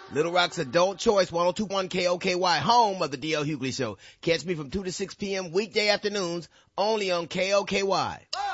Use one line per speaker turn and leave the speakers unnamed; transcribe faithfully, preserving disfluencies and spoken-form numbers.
Little Rock's Adult Choice, one oh two point one K O K Y, home of the D L Hughley Show. Catch me from two to six p.m. weekday afternoons, only on K O K Y.